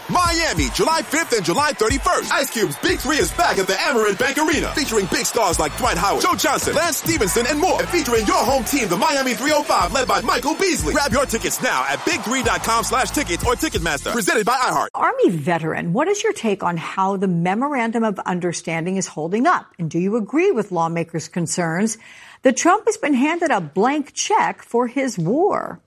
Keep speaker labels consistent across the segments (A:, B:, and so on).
A: Miami, July 5th and July 31st. Ice Cube's Big 3 is back at the Amerant Bank Arena, featuring big stars like Dwight Howard, Joe Johnson, Lance Stevenson, and more. And featuring your home team, the Miami 305, led by Michael Beasley. Grab your tickets now at big3.com/tickets or Ticketmaster. Presented by iHeart.
B: Army veteran, what is your take on how the Memorandum of Understanding is holding up? And do you agree with lawmakers' concerns that Trump has been handed a blank check for his war?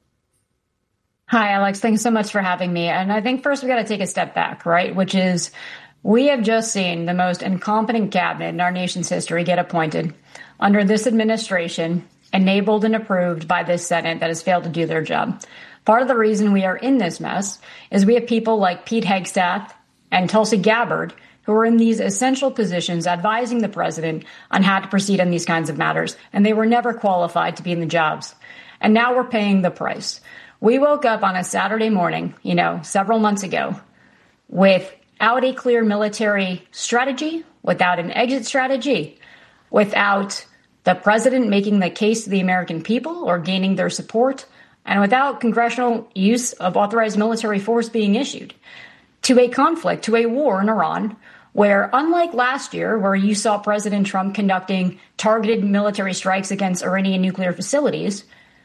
C: Hi, Alex. Thanks so much for having me. And I think first we got to take a step back, right? Which is we have just seen the most incompetent cabinet in our nation's history get appointed under this administration, enabled and approved by this Senate that has failed to do their job. Part of the reason we are in this mess is we have people like Pete Hegseth and Tulsi Gabbard who are in these essential positions advising the president on how to proceed on these kinds of matters. And they were never qualified to be in the jobs. And now we're paying the price. We woke up on a Saturday morning, several months ago, without a clear military strategy, without an exit strategy, without the president making the case to the American people or gaining their support, and without congressional use of authorized military force being issued, to a conflict, to a war in Iran, where, unlike last year, where you saw President Trump conducting targeted military strikes against Iranian nuclear facilities,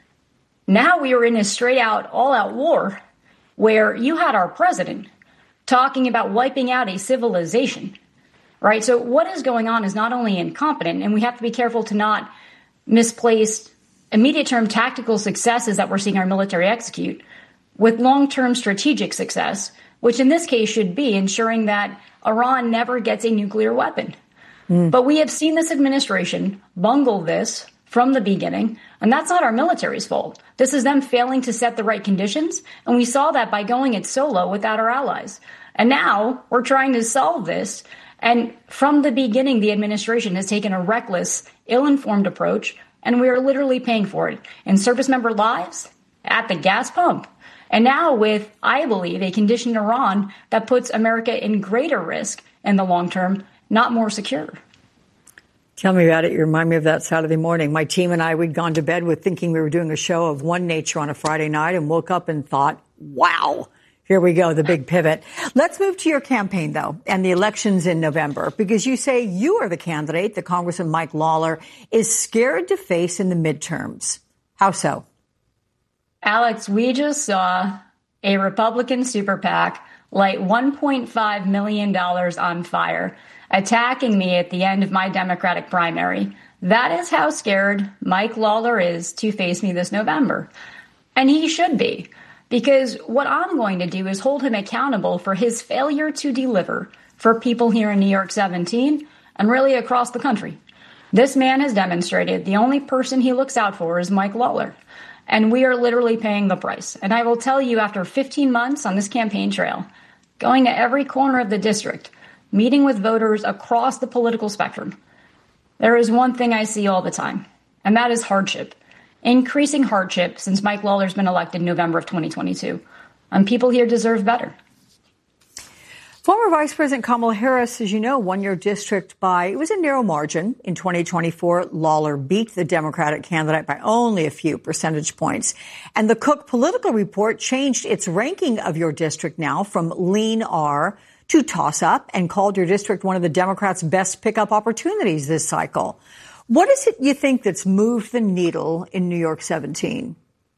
C: now we are in a straight-out, all-out war where you had our president talking about wiping out a civilization, right? So what is going on is not only incompetent, and we have to be careful to not misplace immediate-term tactical successes that we're seeing our military execute with long-term strategic success, which in this case should be ensuring that Iran never gets a nuclear weapon. But we have seen this administration bungle this from the beginning, and that's not our military's fault. This is them failing to set the right conditions, and we saw that by going it solo without our allies. And now we're trying to solve this, and from the beginning, the administration has taken a reckless, ill-informed approach, and we are literally paying for it in service member lives, at the gas pump, and now with, I believe, a condition in Iran that puts America in greater risk in the long term, not more secure.
B: Tell me about it. You remind me of that Saturday morning. My team and I, we'd gone to bed with thinking we were doing a show of One Nature on a Friday night and woke up and thought, wow, here we go, the big pivot. Let's move to your campaign, though, and the elections in November, because you say you are the candidate that Congressman Mike Lawler is scared to face in the midterms. How so?
C: Alex, we just saw a Republican super PAC light $1.5 million on fire, attacking me at the end of my Democratic primary. That is how scared Mike Lawler is to face me this November. And he should be, because what I'm going to do is hold him accountable for his failure to deliver for people here in New York 17 and really across the country. This man has demonstrated the only person he looks out for is Mike Lawler. And we are literally paying the price. And I will tell you, after 15 months on this campaign trail, going to every corner of the district, meeting with voters across the political spectrum, there is one thing I see all the time, and that is hardship. Increasing hardship since Mike Lawler's been elected in November of 2022. And people here deserve better.
B: Former Vice President Kamala Harris, as you know, won your district by, it was a narrow margin. In 2024, Lawler beat the Democratic candidate by only a few percentage points. And the Cook Political Report changed its ranking of your district now from lean R to toss up and called your district one of the Democrats' best pickup opportunities this cycle. What is it you think that's moved the needle in New York 17?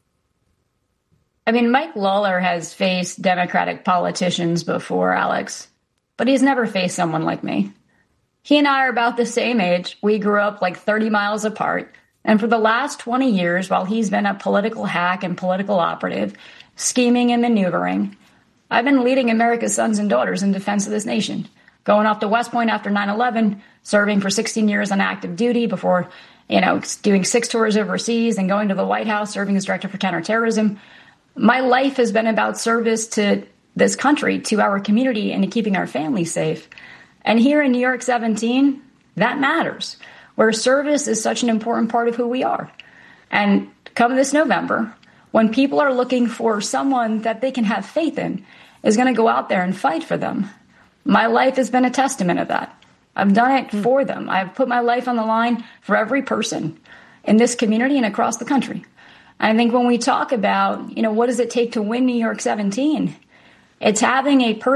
C: I mean, Mike Lawler has faced Democratic politicians before, Alex, but he's never faced someone like me. He and I are about the same age. We grew up like 30 miles apart. And for the last 20 years, while he's been a political hack and political operative, scheming and maneuvering, I've been leading America's sons and daughters in defense of this nation, going off to West Point after 9/11, serving for 16 years on active duty before, doing 6 tours overseas and going to the White House, serving as director for counterterrorism. My life has been about service to this country, to our community, and to keeping our families safe. And here in New York 17, that matters, where service is such an important part of who we are. And come this November, when people are looking for someone that they can have faith in, is going to go out there and fight for them. My life has been a testament of that. I've done it for them. I've put my life on the line for every person in this community and across the country. I think when we talk about, what does it take to win New York 17, it's having a person